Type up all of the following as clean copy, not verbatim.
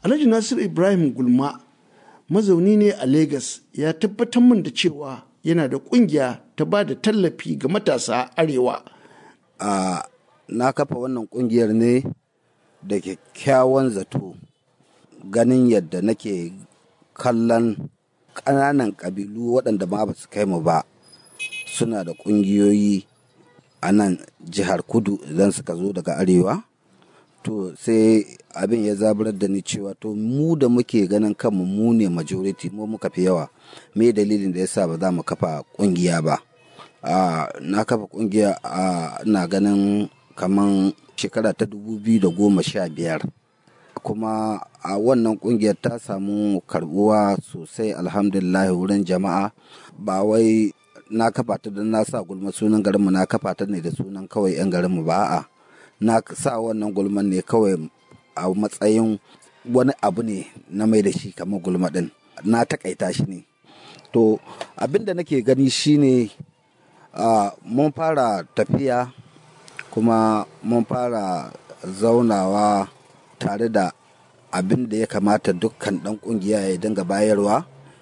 Alhaji Nasiru Ibrahim Gulma mazauni ne a Legas ya tabbatar min da cewa yana da ƙungiya ta ba da tallafi ga matasa arewa. Na kafa wannan ƙungiyar ne da kyakkyawan zato, ganin yadda nake kallon ƙananan ƙabilu waɗanda ma ba su kai mu ba suna da ƙungiyoyi a nan jihar kudu idan suka zo daga arewa. To sai abin ya zaburar da ni cewa to mu da muke ganin kanmu mu ne majority, mu muka fi yawa, me dalilin da yasa ba za mu kafa ƙungiya ba. Na kafa ƙungiya ina ganin kaman shekara ta 2015, kuma a wannan ƙungiyar ta samu karbuwa sosai alhamdulillah wurin jama'a. Ba wai na kafa ta don na sa gulma sunan garinmu, na kafa ta ne da sunan kawai 'yan garinmu ba a na sa wannan gulman ne kawai a matsayin wani abu ne na mai da shi kamar gulma ɗin, na takaita shi ne. To abin da nake gani shine mun fara tafiya kuma mun fara zaunawa tare da abin da ya kamata dukkan ɗan ƙungiya ya dinga bayarwa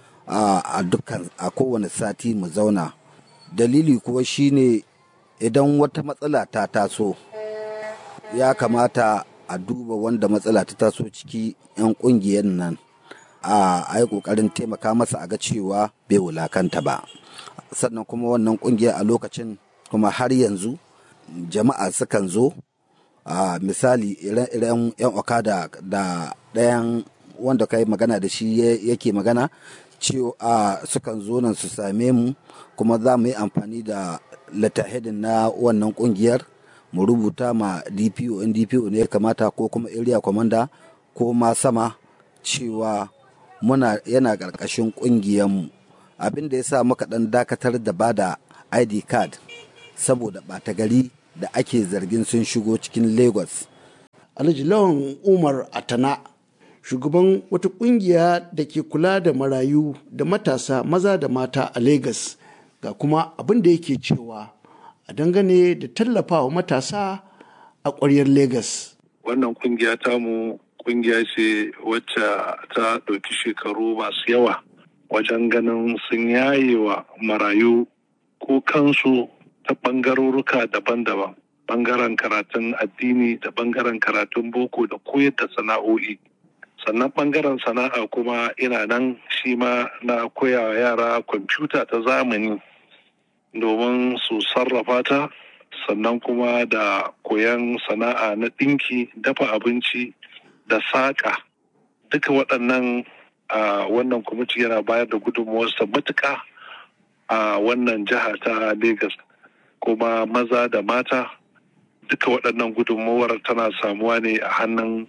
a kowane sati mu zauna. Dalili kuwa shine idan wata matsala ta taso ya kamata a duba wanda matsala ta taso ciki 'yan ƙungiyar nan a yi ƙoƙarin taimaka masa a ga cewa bai wulakanta ba. Sannan kuma wannan ƙungiya a lokacin kuma har yanzu jama'a sukan zo, misali iren 'yan okada da ɗayan wanda ka yi magana da shi yake magana cewa sukan zo nan su same mu, kuma za mu yi amfani da letterheading na wannan ƙungiyar mu rubuta ma DPO in DPO ne ya kamata, ko kuma area commander ko ma sama, cewa yana ƙarƙashin ƙungiyarmu. Abin da ya sa muka ɗan dakatar da bada ID card saboda ɓata gari da ake zargin sun shigo cikin Lagos. Alhaji Lawan Umar Atana, shugaban wata ƙungiya da ke kula da marayu da matasa maza da mata a Lagos, ga kuma abin da yake cewa a dangane da tallafawa matasa a ƙwaryar Lagos. Wannan ƙungiya tamu ƙungiya ce wacce ta ɗauki shekaru masu yawa wajen ganin sun yaye wa marayu ko kansu ta ɓangaroruka daban-daban, ɓangaren karatun addini da ɓangaren karatun boko da koyar da sana'o'i. Sannan ɓangaren sana'a kuma ina nan shi ma na koya wa yara kwamfuta ta zamani domin su sarrafa ta, sannan kuma da koyan sana'a na ɗinki, dafa abinci da saƙa. Duka waɗannan wannan kwamiti yana bayar da gudunmuwarsa matuƙa a wannan jiha ta Legas, kuma maza da mata duka waɗannan gudunmuwar tana samuwa ne a hannun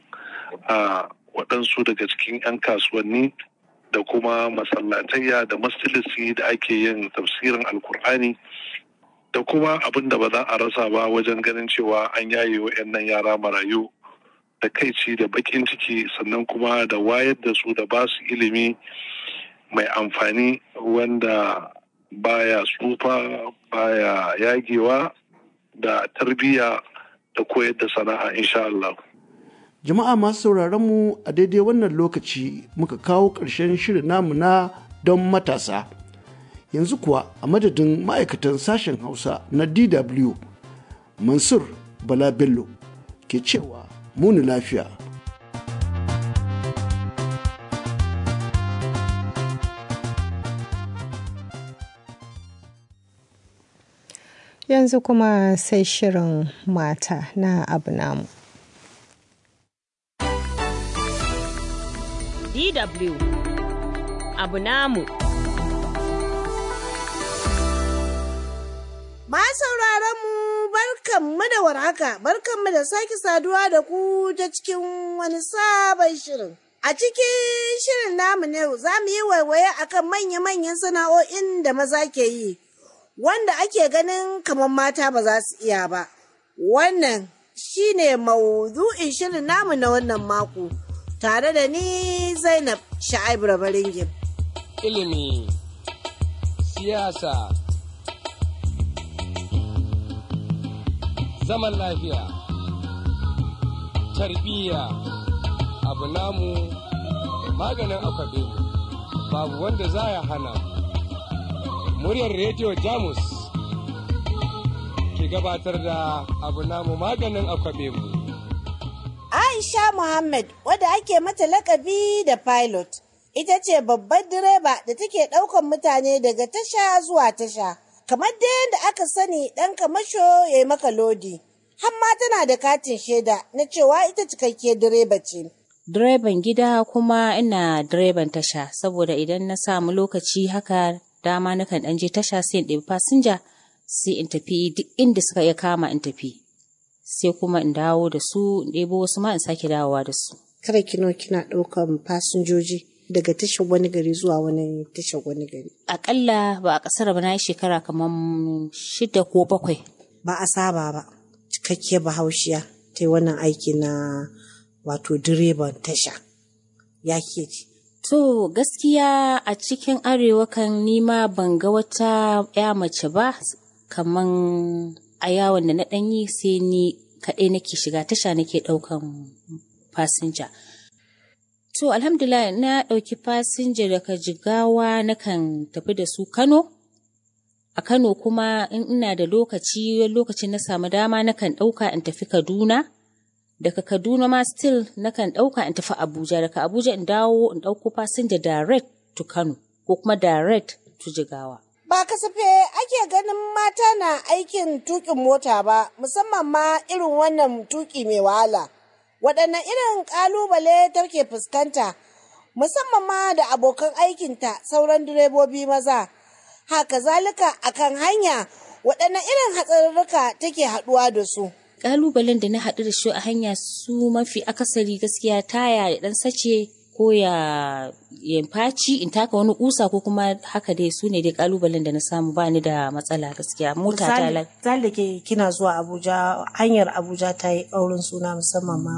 waɗansu daga cikin 'yan kasuwanni da kuma masallatayya da majalisi da ake yin tafsirin alkur'ani, da kuma abin da ba za a rasa ba wajen ganin cewa an yaye wa'annan yara marayu da kaici da bakin ciki, sannan kuma da wayar da su da ba su ilimi mai amfani wanda baya tsufa baya yagewa, da tarbiyya da koyar da sana'a insha Allah. Jama'a masu sauraron mu, a daidai wannan lokaci muka kawo ƙarshen shirin namu na don matasa. Yanzu kuwa a madadin ma'aikatan sashen Hausa na DW, Mansur Bala Bello ke cewa muni lafiya. Yanzu kuma sai shirin mata na abu namu. DW abu namu. sauraron mu barkanmu da warhaka, barkanmu da sake saduwa da ku ta cikin wani sabon shirin. A cikin shirin namu na yau za mu yi waiwaye akan manya-manyan sana'o'in da maza ke yi, wanda ake ganin kamar mata ba za su iya ba. Wannan shi ne mawudu'in shirin namu na wannan mako, tare da ni Zainab Sha'aibu Rabaringim. Ilimi, siyasa, zaman lafiya, tarbiyya, abu namu maganin akwabe babu wanda za ya hana muryar rediyo jamus ke gabatar da abu namu maganin akwabe mu. Aisha Muhammad wadda ake mata lakabi da pilot ita ce babbar direba da take ɗaukan mutane daga tasha zuwa tasha kamar da yadda aka sani ɗan kamasho ya yi maka lodi. Hamma tana da katin shaida na cewa ita cikakke direba ce. Direban gida kuma ina direban tasha saboda idan na samu lokaci haka dama nakan ɗan je tasha sai in ɗebi fasinja sai in tafi duk inda suka iya kama in tafi. Sai kuma in dawo da su in ɗebo wasu ma in sake dawowa da su. Kada kina ɗaukan fasinjoji daga tashar wani gari zuwa wani tashar wani gari. Aƙalla ba a ƙasar ba na yi shekara kamar 6 ko 7. Ba a saba ba. Cikakkiyar bahaushiya ta yi wannan aiki na wato direban tasha. Ya ke ji? To gaskiya a cikin arewa kan nima ban ga wata ya mace ba kaman a yawon da na ɗanyi sai ni kaɗai nake shiga tasha nake ɗaukan fasinja. To alhamdulillah na ɗauki fasinja daga Jigawa nakan tafi da su Kano. A Kano kuma in ina da lokaci na samu dama nakan ɗauka in tafi Kaduna. Daga Kaduna ma still nakan ɗauka in tafi Abuja. Daga Abuja in dawo in ɗauko fasinja direct to Kano ko kuma direct to Jigawa. Ba kasafe ake ganin mata na aikin tuƙin mota ba, musamman ma irin wannan tuƙi mai wahala. Waɗanne irin ƙalubale take fuskanta, musamman ma da abokan aikinta sauran direbobi maza. Haka zalika akan hanya waɗanne irin hatsarurruka take haɗuwa da su. Ƙalubalen da na haɗu da shi a hanya su mafi akasari gaskiya taya ya ɗan sace ko ya faci in taka wani kusa ko kuma haka dai su ne dai ƙalubalen da na samu ba ni da matsala gaskiya mota ta Misali da ke kina zuwa Abuja hanyar Abuja ta yi ƙaurin suna musamman ma